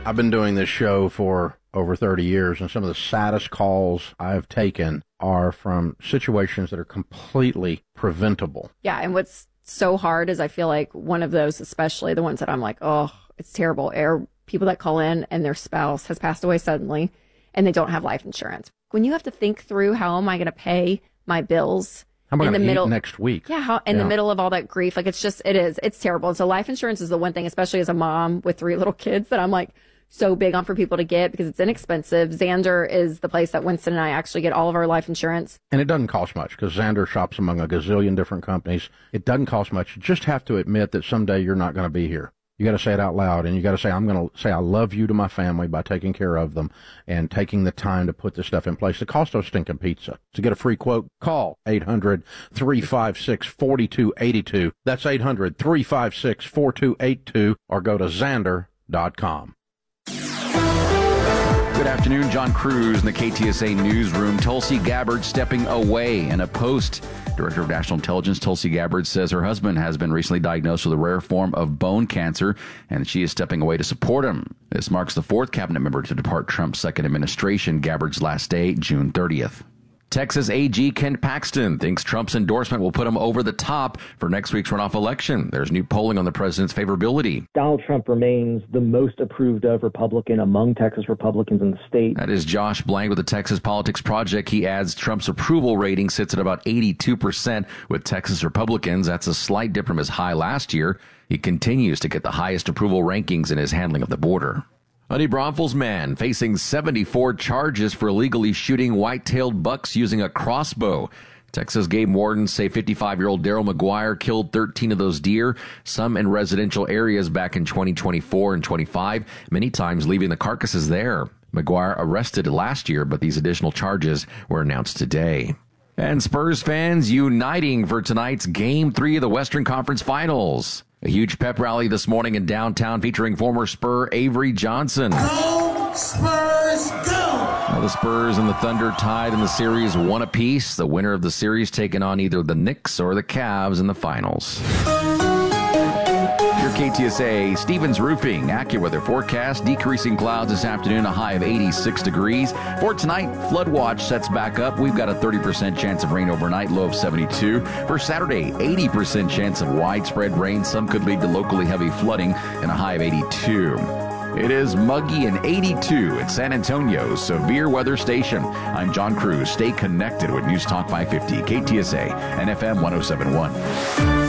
I've been doing this show for over 30 years, and some of the saddest calls I've taken are from situations that are completely preventable. Yeah, and what's so hard is I feel like one of those, especially the ones that I'm like, oh, it's terrible, are people that call in and their spouse has passed away suddenly and they don't have life insurance. When you have to think through how am I going to pay my bills How am I in the going to middle eat next week? Yeah, in the middle of all that grief, like it's terrible. And so life insurance is the one thing, especially as a mom with 3 little kids, that I'm like so big on for people to get because it's inexpensive. Xander is the place that Winston and I actually get all of our life insurance. And it doesn't cost much because Xander shops among a gazillion different companies. It doesn't cost much. You just have to admit that someday you're not going to be here. You got to say it out loud, and you got to say, I'm going to say I love you to my family by taking care of them and taking the time to put this stuff in place. The cost of stinking pizza. To get a free quote, call 800-356-4282. That's 800-356-4282, or go to Xander.com. Good afternoon, John Cruz in the KTSA newsroom. Tulsi Gabbard stepping away in a post. Director of National Intelligence Tulsi Gabbard says her husband has been recently diagnosed with a rare form of bone cancer, and she is stepping away to support him. This marks the 4th cabinet member to depart Trump's second administration. Gabbard's last day, June 30th. Texas AG Ken Paxton thinks Trump's endorsement will put him over the top for next week's runoff election. There's new polling on the president's favorability. Donald Trump remains the most approved of Republican among Texas Republicans in the state. That is Josh Blank with the Texas Politics Project. He adds Trump's approval rating sits at about 82% with Texas Republicans. That's a slight dip from his high last year. He continues to get the highest approval rankings in his handling of the border. A New Braunfels man facing 74 charges for illegally shooting white-tailed bucks using a crossbow. Texas game wardens say 55-year-old Daryl McGuire killed 13 of those deer, some in residential areas back in 2024 and 25, many times leaving the carcasses there. McGuire arrested last year, but these additional charges were announced today. And Spurs fans uniting for tonight's Game 3 of the Western Conference Finals. A huge pep rally this morning in downtown featuring former Spur Avery Johnson. Go, Spurs, go! Now the Spurs and the Thunder tied in the series 1 apiece. The winner of the series taking on either the Knicks or the Cavs in the finals. Your KTSA Stevens Roofing AccuWeather forecast. Decreasing clouds this afternoon, a high of 86 degrees. For tonight, flood watch sets back up. We've got a 30% chance of rain overnight, low of 72. For Saturday, 80% chance of widespread rain. Some could lead to locally heavy flooding and a high of 82. It is muggy and 82 at San Antonio's severe weather station. I'm John Cruz. Stay connected with News Talk 550, KTSA, and FM 1071.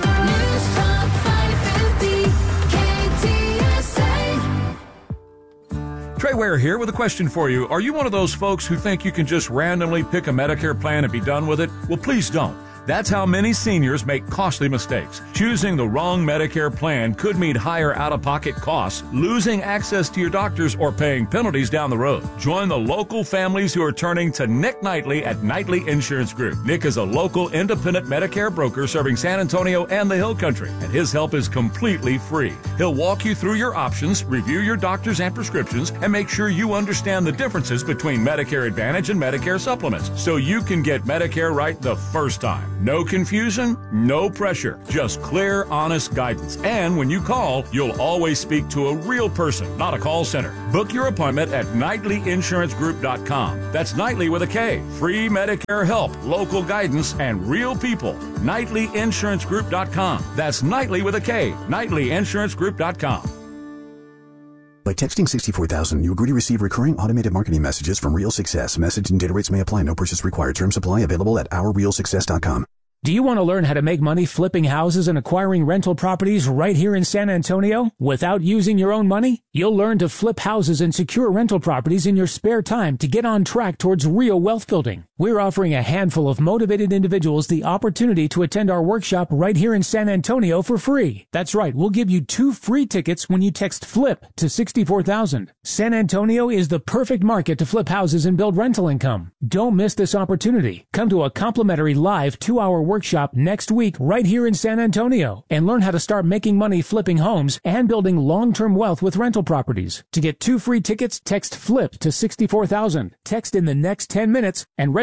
Trey Ware here with a question for you. Are you one of those folks who think you can just randomly pick a Medicare plan and be done with it? Well, please don't. That's how many seniors make costly mistakes. Choosing the wrong Medicare plan could mean higher out-of-pocket costs, losing access to your doctors, or paying penalties down the road. Join the local families who are turning to Nick Knightley at Knightley Insurance Group. Nick is a local independent Medicare broker serving San Antonio and the Hill Country, and his help is completely free. He'll walk you through your options, review your doctors and prescriptions, and make sure you understand the differences between Medicare Advantage and Medicare Supplements, so you can get Medicare right the first time. No confusion, no pressure, just clear, honest guidance. And when you call, you'll always speak to a real person, not a call center. Book your appointment at KnightleyInsuranceGroup.com. That's Knightley with a K. Free Medicare help, local guidance, and real people. KnightleyInsuranceGroup.com. That's Knightley with a K. KnightleyInsuranceGroup.com. By texting 64,000, you agree to receive recurring automated marketing messages from Real Success. Message and data rates may apply. No purchase required. Terms apply. Available at OurRealSuccess.com. Do you want to learn how to make money flipping houses and acquiring rental properties right here in San Antonio without using your own money? You'll learn to flip houses and secure rental properties in your spare time to get on track towards real wealth building. We're offering a handful of motivated individuals the opportunity to attend our workshop right here in San Antonio for free. That's right, we'll give you 2 free tickets when you text FLIP to 64,000. San Antonio is the perfect market to flip houses and build rental income. Don't miss this opportunity. Come to a complimentary live 2-hour workshop next week right here in San Antonio and learn how to start making money flipping homes and building long-term wealth with rental properties. To get 2 free tickets, text FLIP to 64,000. Text in the next 10 minutes and register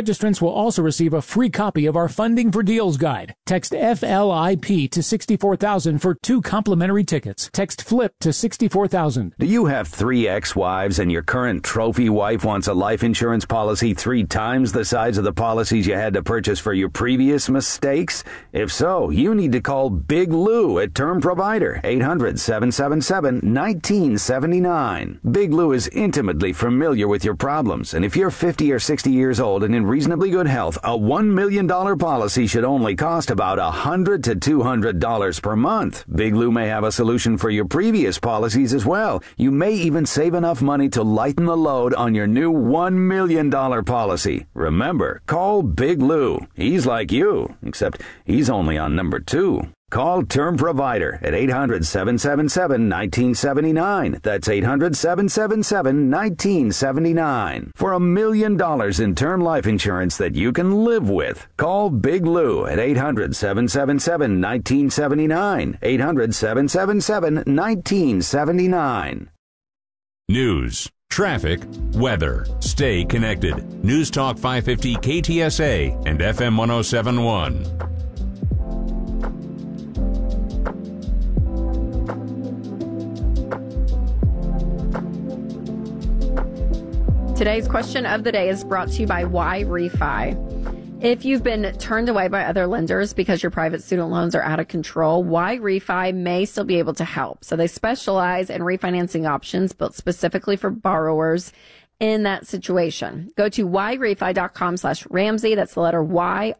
registrants will also receive a free copy of our Funding for Deals guide. Text FLIP to 64,000 for 2 complimentary tickets. Text FLIP to 64,000. Do you have 3 ex-wives and your current trophy wife wants a life insurance policy 3 times the size of the policies you had to purchase for your previous mistakes? If so, you need to call Big Lou at Term Provider, 800-777-1979. Big Lou is intimately familiar with your problems, and if you're 50 or 60 years old and in reasonably good health, a $1 million policy should only cost about $100 to $200 per month. Big Lou may have a solution for your previous policies as well. You may even save enough money to lighten the load on your new $1 million policy. Remember, call Big Lou. He's like you, except he's only on number 2. Call Term Provider at 800-777-1979. That's 800-777-1979. For $1 million in term life insurance that you can live with. Call Big Lou at 800-777-1979. 800-777-1979. News, traffic, weather. Stay connected. News Talk 550 KTSA and FM 107.1. Today's question of the day is brought to you by Y-Refi. If you've been turned away by other lenders because your private student loans are out of control, Y-Refi may still be able to help. So they specialize in refinancing options built specifically for borrowers in that situation. Go to yrefi.com/Ramsey. That's the letter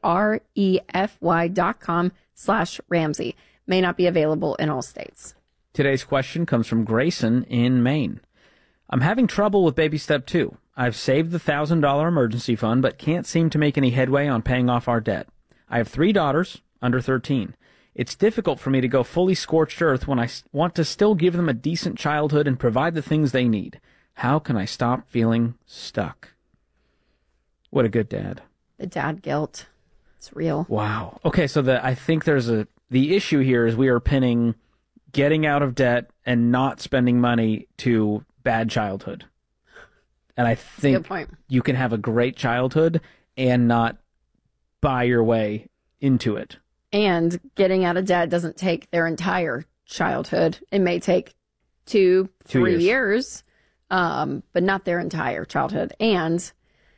YREFY.com/Ramsey. May not be available in all states. Today's question comes from Grayson in Maine. I'm having trouble with baby step 2. I've saved the $1,000 emergency fund, but can't seem to make any headway on paying off our debt. I have 3 daughters, under 13. It's difficult for me to go fully scorched earth when I want to still give them a decent childhood and provide the things they need. How can I stop feeling stuck? What a good dad. The dad guilt. It's real. Wow. Okay, so I think the issue here is we are pinning getting out of debt and not spending money to bad childhood. And I think you can have a great childhood and not buy your way into it. And getting out of debt doesn't take their entire childhood. It may take 2, 3 years, but not their entire childhood. And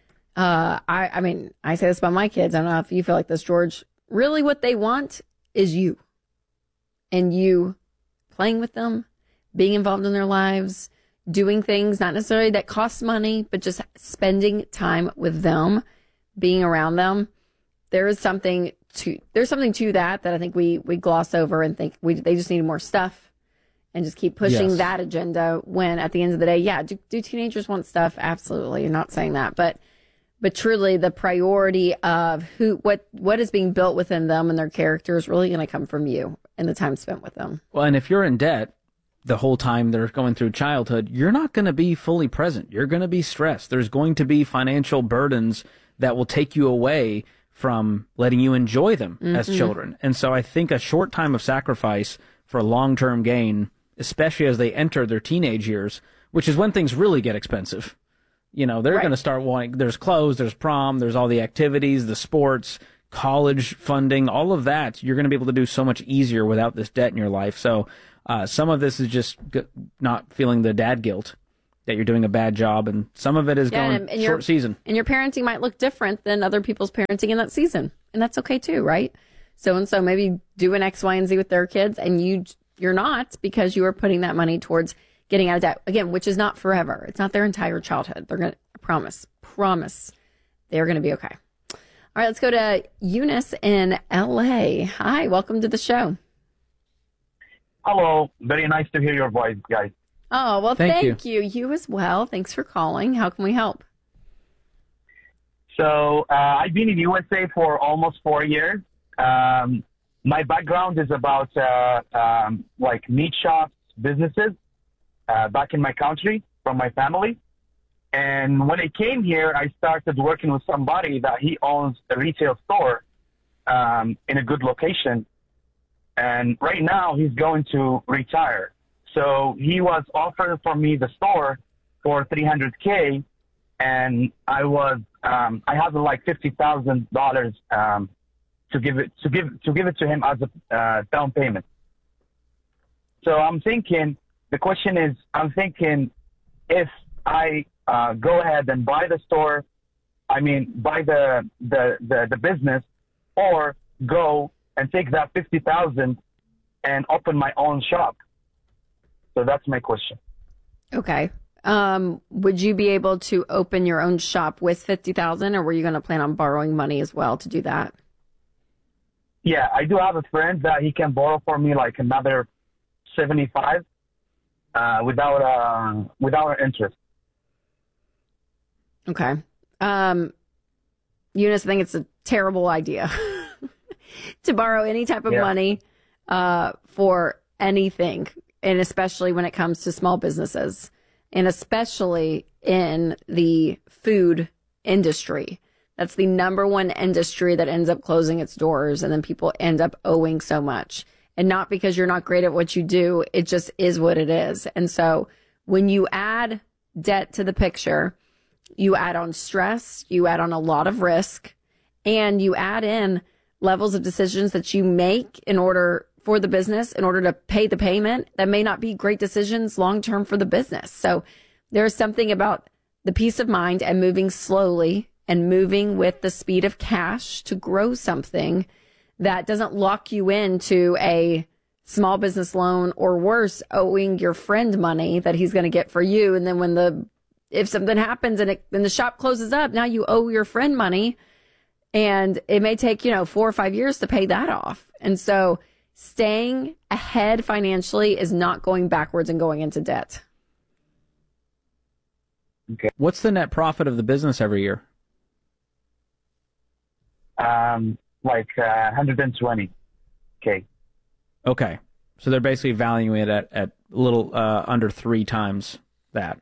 I mean, I say this about my kids. I don't know if you feel like this, George. Really what they want is you. And you playing with them, being involved in their lives, doing things not necessarily that cost money, but just spending time with them, being around them. There's something to that I think we gloss over and think they just need more stuff and just keep pushing that agenda, when at the end of the day, do teenagers want stuff? Absolutely. You're not saying that, but truly the priority of what is being built within them and their character is really going to come from you and the time spent with them. Well, and if you're in debt the whole time they're going through childhood, you're not going to be fully present. You're going to be stressed. There's going to be financial burdens that will take you away from letting you enjoy them as children. And so I think a short time of sacrifice for long-term gain, especially as they enter their teenage years, which is when things really get expensive. You know, they're going to start wanting, there's clothes, there's prom, there's all the activities, the sports, college funding, all of that. You're going to be able to do so much easier without this debt in your life. So some of this is just not feeling the dad guilt that you're doing a bad job, and some of it is going short season. And your parenting might look different than other people's parenting in that season, and that's okay too, right? So-and-so maybe doing X, Y, and Z with their kids, and you're not, because you are putting that money towards getting out of debt, again, which is not forever. It's not their entire childhood. They're going to, promise, they're going to be okay. All right, let's go to Eunice in L.A. Hi, welcome to the show. Hello. Very nice to hear your voice, guys. Oh, well, thank you. You as well. Thanks for calling. How can we help? So I've been in USA for almost 4 years. My background is about like meat shops, businesses back in my country from my family. And when I came here, I started working with somebody that he owns a retail store in a good location. And right now he's going to retire. So he was offering for me the store for $300K. and I had like $50,000 to give it to him as a down payment. So the question is, I'm thinking if I go ahead and buy the store, buy the business, or go and take that $50,000 and open my own shop. So that's my question. Okay. Would you be able to open your own shop with $50,000, or were you going to plan on borrowing money as well to do that? Yeah, I do have a friend that he can borrow for me like another 75 without interest. Okay. Eunice, I think it's a terrible idea to borrow any type of money for anything, and especially when it comes to small businesses, and especially in the food industry. That's the number one industry that ends up closing its doors, and then people end up owing so much. And not because you're not great at what you do, it just is what it is. And so when you add debt to the picture, you add on stress, you add on a lot of risk, and you add in levels of decisions that you make in order for the business, in order to pay the payment, that may not be great decisions long-term for the business. So there's something about the peace of mind and moving slowly and moving with the speed of cash to grow something that doesn't lock you into a small business loan, or worse, owing your friend money that he's going to get for you. And then if something happens and the shop closes up, now you owe your friend money, and it may take, 4 or 5 years to pay that off. And so staying ahead financially is not going backwards and going into debt. Okay. What's the net profit of the business every year? Like 120K. Okay. So they're basically valuing it at a little under 3 times that.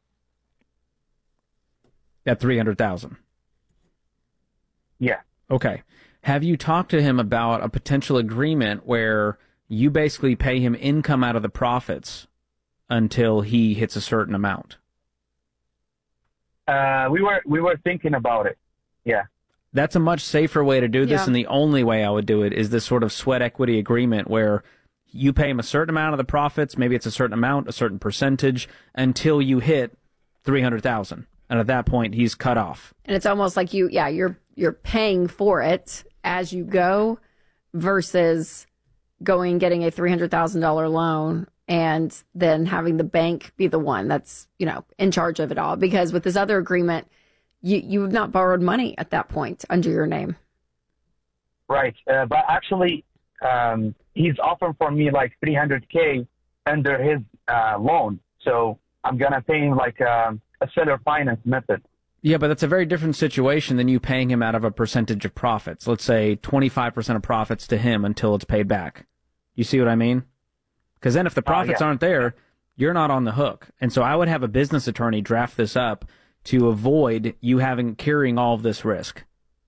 At 300,000. Yeah. Okay. Have you talked to him about a potential agreement where you basically pay him income out of the profits until he hits a certain amount? We were thinking about it. Yeah. That's a much safer way to do this, and the only way I would do it is this sort of sweat equity agreement where you pay him a certain amount of the profits, maybe it's a certain amount, a certain percentage, until you hit 300,000. And at that point, he's cut off. And it's almost like you're paying for it as you go, versus getting a $300,000 loan and then having the bank be the one that's, in charge of it all. Because with this other agreement, you have not borrowed money at that point under your name. Right. But actually, he's offering for me like 300K under his loan. So I'm going to pay him like a seller finance method. Yeah, but that's a very different situation than you paying him out of a percentage of profits. Let's say 25% of profits to him until it's paid back. You see what I mean? Because then if the profits aren't there, you're not on the hook. And so I would have a business attorney draft this up to avoid you carrying all of this risk.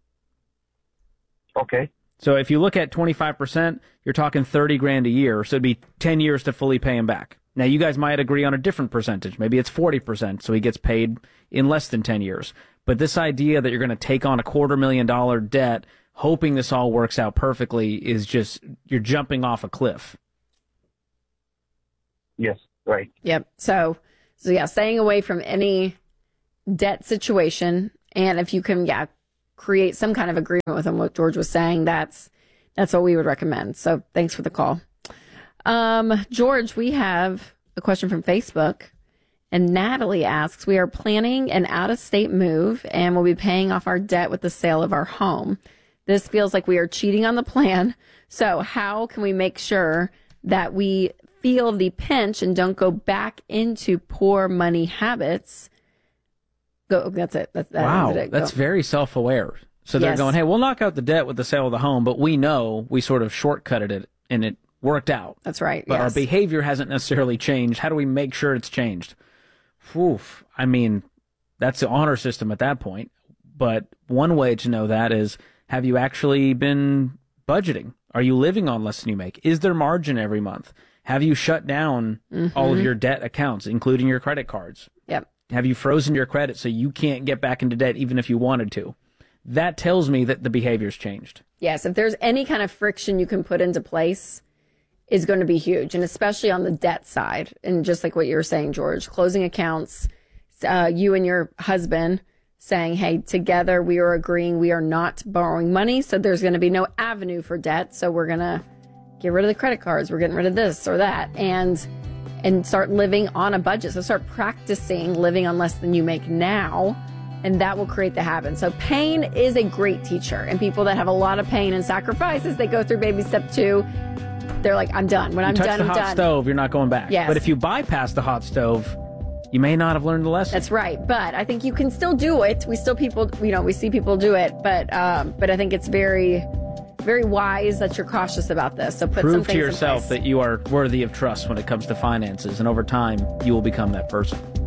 Okay. So if you look at 25%, you're talking $30,000 a year. So it'd be 10 years to fully pay him back. Now you guys might agree on a different percentage. Maybe it's 40%, so he gets paid in less than 10 years. But this idea that you're going to take on $250,000 debt, hoping this all works out perfectly, is just, you're jumping off a cliff. Yes, right. Yep. So staying away from any debt situation, and if you can create some kind of agreement with him, what George was saying, that's what we would recommend. So thanks for the call. George, we have a question from Facebook, and Natalie asks, we are planning an out-of-state move and we'll be paying off our debt with the sale of our home. This feels like we are cheating on the plan. So how can we make sure that we feel the pinch and don't go back into poor money habits? That's it. Wow, that's very self-aware. So they're going, hey, we'll knock out the debt with the sale of the home, but we know we sort of shortcutted it and it worked out. That's right. But our behavior hasn't necessarily changed. How do we make sure it's changed? Oof. I mean, that's the honor system at that point. But one way to know that is, have you actually been budgeting? Are you living on less than you make? Is there margin every month? Have you shut down all of your debt accounts, including your credit cards? Yep. have you frozen your credit so you can't get back into debt even if you wanted to. That tells me that the behavior's changed. Yes, if there's any kind of friction you can put into place, is going to be huge, and especially on the debt side. And just like what you were saying, George, closing accounts, you and your husband saying, hey, together we are agreeing we are not borrowing money, so there's going to be no avenue for debt, so we're going to get rid of the credit cards, we're getting rid of this or that, and start living on a budget. So start practicing living on less than you make now, and that will create the habit. So pain is a great teacher, and people that have a lot of pain and sacrifices, they go through baby step 2, they're like, I'm done. When I'm done, I'm done. You touch the hot stove, you're not going back. Yes. But if you bypass the hot stove, you may not have learned the lesson. That's right. But I think you can still do it. We see people do it. But I think it's very, very wise that you're cautious about this. So put some Prove things to yourself that you are worthy of trust when it comes to finances. And over time, you will become that person.